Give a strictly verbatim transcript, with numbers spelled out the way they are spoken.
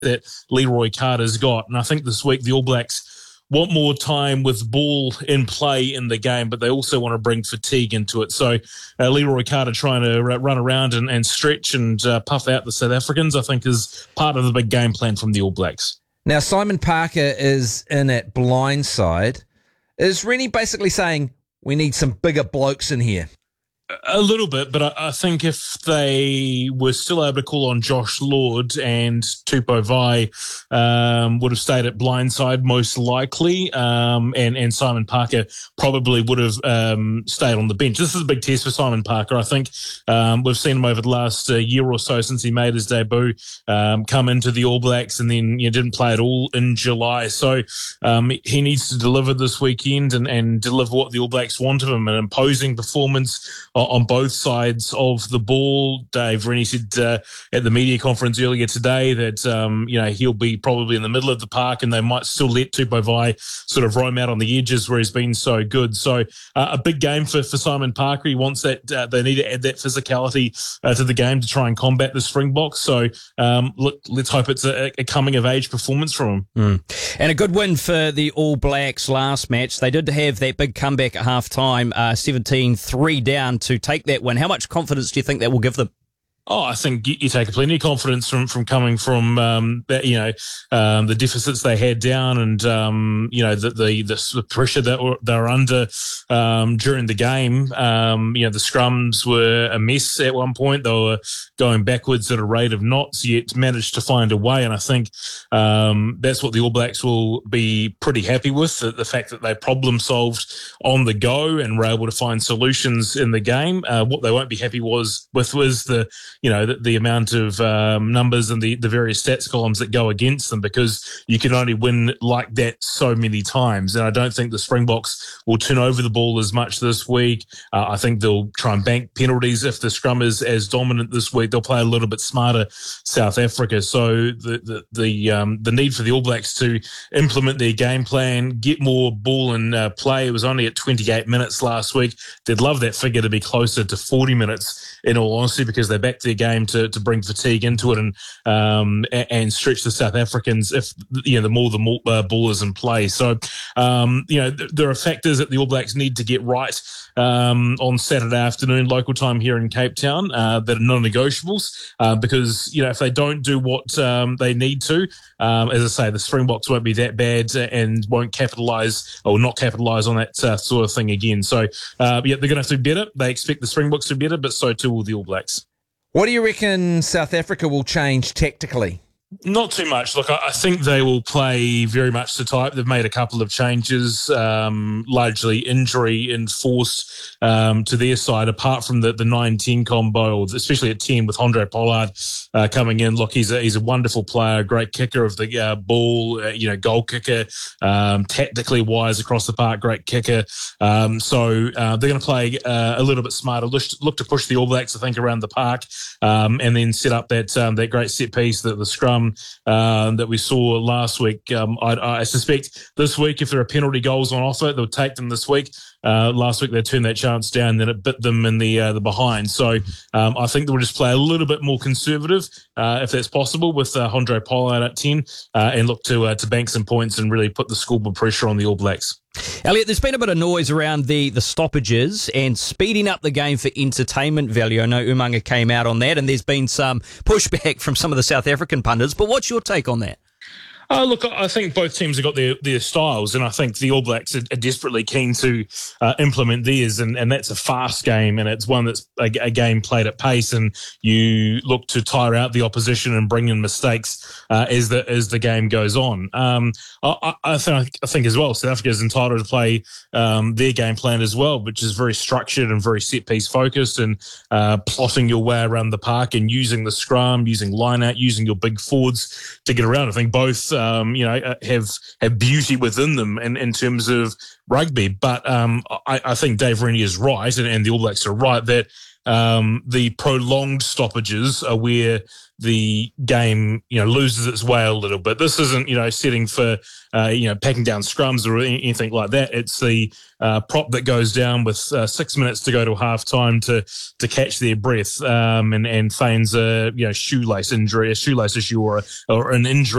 that Leroy Carter's got. And I think this week the All Blacks want more time with ball in play in the game, but they also want to bring fatigue into it. So uh, Leroy Carter trying to r- run around and, and stretch and uh, puff out the South Africans, I think, is part of the big game plan from the All Blacks. Now, Simon Parker is in at blindside. Is Rennie basically saying we need some bigger blokes in here? A little bit, but I, I think if they were still able to call on Josh Lord and Tupou Vai um, would have stayed at blindside most likely, um, and, and Simon Parker probably would have um, stayed on the bench. This is a big test for Simon Parker. I think um, we've seen him over the last uh, year or so since he made his debut um, come into the All Blacks and then you know, didn't play at all in July. So um, he needs to deliver this weekend and, and deliver what the All Blacks want of him, an imposing performance on both sides of the ball. Dave Rennie said uh, at the media conference earlier today that um, you know he'll be probably in the middle of the park and they might still let Tupou Vai sort of roam out on the edges where he's been so good. So uh, a big game for, for Simon Parker. He wants that. Uh, they need to add that physicality uh, to the game to try and combat the Springboks. So um, look, let's hope it's a, a coming of age performance from him. Mm. And a good win for the All Blacks last match. They did have that big comeback at half time, uh, seventeen three down to take that win. How much confidence do you think that will give them? Oh, I think you, you take plenty of confidence from, from coming from um, that, you know um, the deficits they had down, and um, you know the the, the pressure that were, they were under um, during the game. Um, you know the scrums were a mess at one point; they were going backwards at a rate of knots. Yet managed to find a way, and I think um, that's what the All Blacks will be pretty happy with: the, the fact that they problem solved on the go and were able to find solutions in the game. Uh, what they won't be happy was with was the you know, the, the amount of um, numbers and the, the various stats columns that go against them, because you can only win like that so many times. And I don't think the Springboks will turn over the ball as much this week. Uh, I think they'll try and bank penalties. If the scrum is as dominant this week, they'll play a little bit smarter South Africa. So the the the, um, the need for the All Blacks to implement their game plan, get more ball in uh, play. It was only at twenty-eight minutes last week. They'd love that figure to be closer to forty minutes, in all honesty, because they backed their game to, to bring fatigue into it and um, and stretch the South Africans if you know the more the more uh, ball is in play. So um, you know th- there are factors that the All Blacks need to get right um, on Saturday afternoon local time here in Cape Town uh, that are non-negotiables uh, because you know if they don't do what um, they need to, um, as I say, the Springboks won't be that bad and won't capitalise or not capitalise on that uh, sort of thing again. So uh, yeah, they're going to have to be better. They expect the Springboks to be better, but so too will the All Blacks. What do you reckon South Africa will change tactically? Not too much. Look, I think they will play very much the type. They've made a couple of changes, um, largely injury enforced um, to their side, apart from the, the nine ten combo, especially at ten with Andre Pollard uh, coming in. Look, he's a, he's a wonderful player, great kicker of the uh, ball, uh, you know, goal kicker, um, tactically wise across the park, great kicker. Um, so uh, they're going to play uh, a little bit smarter, look, look to push the All Blacks, I think, around the park um, and then set up that, um, that great set piece, that the scrum Uh, that we saw last week. Um, I, I suspect this week, if there are penalty goals on offer, they'll take them this week. Uh, last week they turned that chance down, then it bit them in the uh, the behind. So um, I think they'll just play a little bit more conservative, uh, if that's possible, with uh, Andre Pollard at ten, uh, and look to uh, to bank some points and really put the scoreboard pressure on the All Blacks. Elliot, there's been a bit of noise around the, the stoppages and speeding up the game for entertainment value. I know Umaga came out on that, and there's been some pushback from some of the South African pundits. But what's your take on that? Uh, look, I think both teams have got their, their styles, and I think the All Blacks are, are desperately keen to uh, implement theirs, and, and that's a fast game, and it's one that's a, a game played at pace, and you look to tire out the opposition and bring in mistakes uh, as the as the game goes on. Um, I, I, think, I think as well, South Africa is entitled to play um, their game plan as well, which is very structured and very set-piece focused, and uh, plotting your way around the park and using the scrum, using line-out, using your big forwards to get around. I think both um, you know, have have beauty within them in, in terms of rugby. But um, I, I think Dave Rennie is right, and, and the All Blacks are right that um, the prolonged stoppages are where the game, you know, loses its way a little bit. This isn't, you know, setting for, uh, you know, packing down scrums or anything like that. It's the uh, prop that goes down with uh, six minutes to go to half time to to catch their breath um, and and feigns a, you know, shoelace injury, a shoelace issue, or a, or an injury